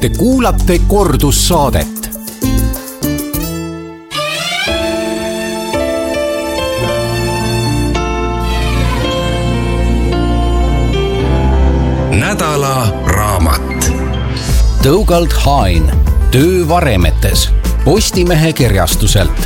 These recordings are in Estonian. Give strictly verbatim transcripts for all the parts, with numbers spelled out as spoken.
Te kuulate kordussaadet. Nädala raamat. Tõugald Hain, Töö varemetes, Postimehe kirjastuselt.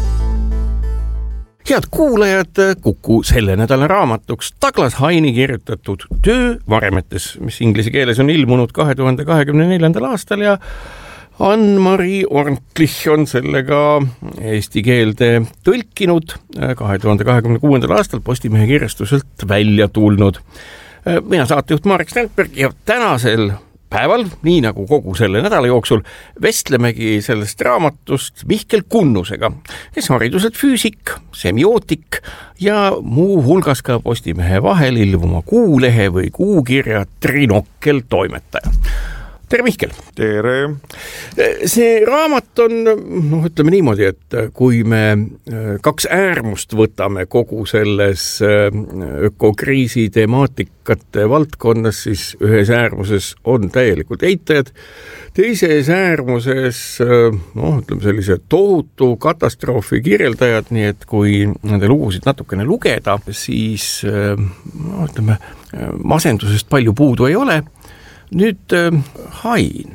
Head kuulajad, Kuku selle nädala raamatuks Douglas Haini kirjutatud Töö varemetes, mis inglise keeles on ilmunud kahe tuhande kahekümne neljandal aastal ja Ann-Mari Orntlich on sellega eesti keelde tõlkinud kahe tuhande kahekümne kuuendal aastal Postimehe kirjastuselt välja tulnud. Mina saatejuht Marek Strandberg ja tänasel päeval, nii nagu kogu selle nädala jooksul, vestlemegi sellest raamatust Mihkel Kunnusega, kes hariduselt füüsik, semiootik ja muu hulgas ka Postimehe vahel ilmuma kuulehe või kuukirja Trinokkel toimetaja. Tere Mihkel! Tere! See raamat on, noh, ütleme niimoodi, et kui me kaks äärmust võtame kogu selles ökokriisi temaatikate valdkonnas, siis ühes äärmuses on täielikult eitajad, teises äärmuses, noh, ütleme sellise tohutu katastroofi kirjeldajad, nii et kui nende lugusid natukene lugeda, siis, noh, ütleme, masendusest palju puudu ei ole. Nüüd Hain,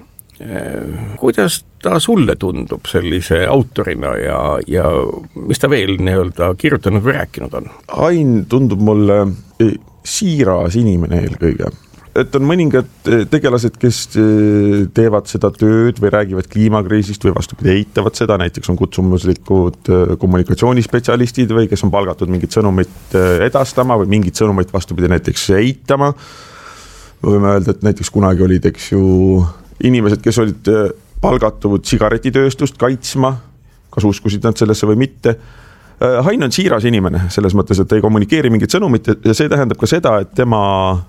kuidas ta sulle tundub sellise autorina ja, ja mis ta veel nii-öelda kirjutanud või rääkinud on? Hain tundub mulle siiras inimene eelkõige. Et on mõningad tegelased, kes teevad seda tööd või räägivad kliimakriisist või vastupidi eitavad seda, näiteks on kutsumuslikud kommunikatsioonispetsialistid või kes on palgatud mingit sõnumit edastama või mingit sõnumit vastupidi näiteks eitama. Võime öelda, et näiteks kunagi olid, eks ju, inimesed, kes olid palgatud sigaretitööstust kaitsma, kas uskusid nad sellesse või mitte. Hain on siiras inimene selles mõttes, et ei kommunikeeri mingit sõnumit ja see tähendab ka seda, et tema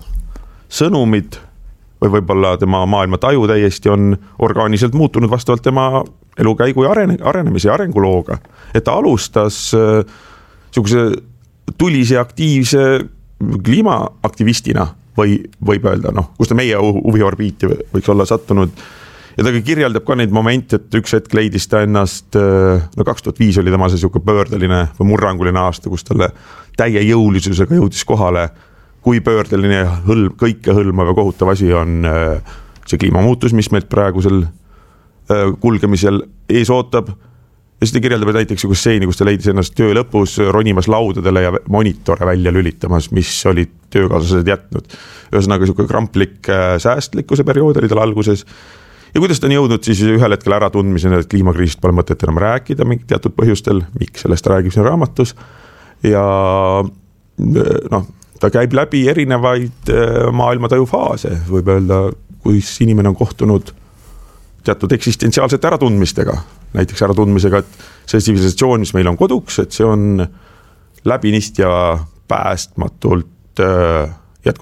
sõnumid või võib-olla tema maailma taju täiesti on orgaaniliselt muutunud vastavalt tema elukäigu ja arenemise ja arengulooga. Et ta alustas niisuguse tulise aktiivse kliimaaktivistina või võib öelda, noh, kus ta meie huviorbiiti võiks olla sattunud. Ja ta kirjeldab ka neid momente, et üks hetk leidis ta ennast, no kaks tuhat viis oli tema see siuke pöördeline või murranguline aasta, kus talle täie jõulisusega jõudis kohale, kui pöördeline ja hõlm, kõike hõlmav ja kohutav asi on see kliimamuutus, mis meilt praegusel kulgemisel ees ootab. Ja siis ta kirjeldab näiteks üks seeni, kus ta leidis ennast töö lõpus ronimas laudadele ja monitore välja lülitamas, mis olid töökaaslased jätnud. Ühesõnaga siuke kramplik säästlikkuse periood oli tal alguses. Ja kuidas ta on jõudnud siis ühel hetkel ära tundmisena, et kliimakriisist pole mõtet enam rääkida mingit teatud põhjustel, miks sellest räägib siin raamatus. Ja noh, ta käib läbi erinevaid maailmataju faase, võib öelda, kus inimene on kohtunud teatud eksistentsiaalsete äratundmistega, näiteks äratundmisega, et see tsivilisatsioon, mis meil on koduks, et see on läbinist ja päästmatult